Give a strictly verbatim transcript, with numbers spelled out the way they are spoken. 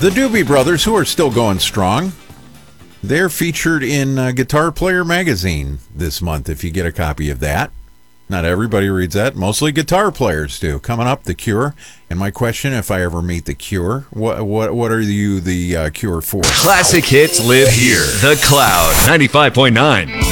The Doobie Brothers, who are still going strong, they're featured in uh, Guitar Player magazine this month, if you get a copy of that. Not everybody reads that. Mostly guitar players do. Coming up, The Cure. And my question, if I ever meet The Cure, what what what are you the uh, Cure for? Classic hits live here. The Cloud, ninety-five point nine.